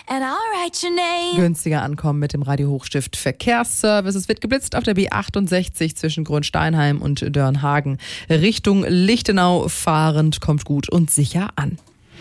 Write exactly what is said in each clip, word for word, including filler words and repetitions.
and I'll write your name. Günstiger ankommen mit dem Radio Hochstift Verkehrsservice. Es wird geblitzt auf der B achtundsechzig zwischen Grünsteinheim und Dörnhagen. Richtung Lichtenau fahrend kommt gut und sicher an.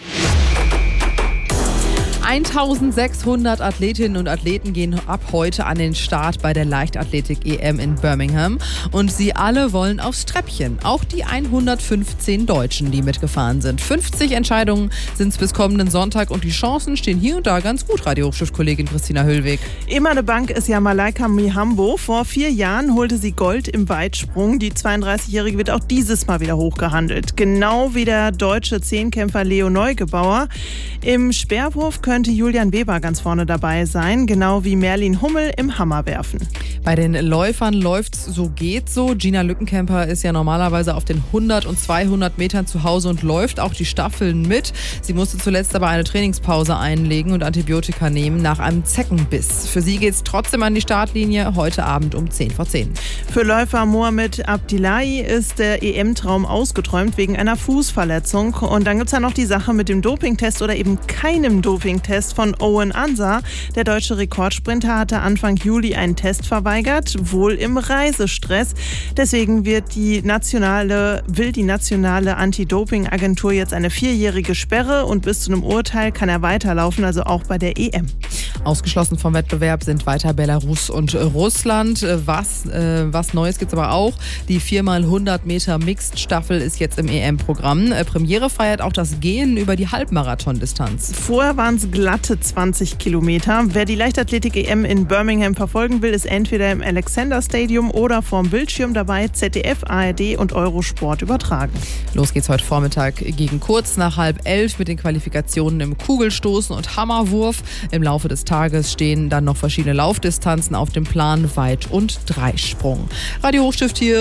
eintausendsechshundert Athletinnen und Athleten gehen ab heute an den Start bei der Leichtathletik-E M in Birmingham. Und sie alle wollen aufs Treppchen. Auch die hundertfünfzehn Deutschen, die mitgefahren sind. fünfzig Entscheidungen sind es bis kommenden Sonntag und die Chancen stehen hier und da ganz gut, Radio Hochstift-Kollegin Christina Höllweg. Immer eine Bank ist ja Malaika Mihambo. Vor vier Jahren holte sie Gold im Weitsprung. Die zweiunddreißigjährige wird auch dieses Mal wieder hochgehandelt. Genau wie der deutsche Zehnkämpfer Leo Neugebauer. Im Speerwurf könnte Julian Weber ganz vorne dabei sein, genau wie Merlin Hummel im Hammerwerfen. Bei den Läufern läuft's so geht so. Gina Lückenkämper ist ja normalerweise auf den hundert und zweihundert Metern zu Hause und läuft auch die Staffeln mit. Sie musste zuletzt aber eine Trainingspause einlegen und Antibiotika nehmen nach einem Zeckenbiss. Für sie geht's trotzdem an die Startlinie heute Abend um zehn vor zehn. Für Läufer Mohamed Abdillahi ist der E M-Traum ausgeträumt wegen einer Fußverletzung. Und dann gibt's ja noch die Sache mit dem Dopingtest oder eben keinem Dopingtest von Owen Ansah. Der deutsche Rekordsprinter hatte Anfang Juli einen Test verweigert, wohl im Reisestress. Deswegen wird die nationale, will die nationale Anti-Doping-Agentur jetzt eine vierjährige Sperre und bis zu einem Urteil kann er weiterlaufen, also auch bei der E M. Ausgeschlossen vom Wettbewerb sind weiter Belarus und Russland. Was, äh, was Neues gibt's aber auch. Die vier mal hundert Meter Mixed-Staffel ist jetzt im E M-Programm. Äh, Premiere feiert auch das Gehen über die Halbmarathon-Distanz. Vorher waren es glatte zwanzig Kilometer. Wer die Leichtathletik-E M in Birmingham verfolgen will, ist entweder im Alexander Stadium oder vorm Bildschirm dabei. Z D F, A R D und Eurosport übertragen. Los geht's heute Vormittag gegen kurz nach halb elf mit den Qualifikationen im Kugelstoßen und Hammerwurf. Im Laufe des Tages stehen dann noch verschiedene Laufdistanzen auf dem Plan, Weit- und Dreisprung. Radio Hochstift hier.